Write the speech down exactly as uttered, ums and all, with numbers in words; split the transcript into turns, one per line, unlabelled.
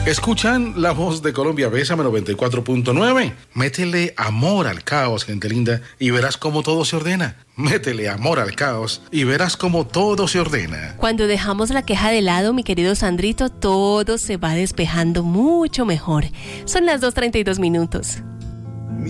Escuchan la voz de Colombia, Bésame noventa y cuatro punto nueve. Métele amor al caos, gente linda, y verás cómo todo se ordena. Métele amor al caos y verás cómo todo se ordena.
Cuando dejamos la queja de lado, mi querido Sandrito, todo se va despejando mucho mejor. Son las dos treinta y dos minutos.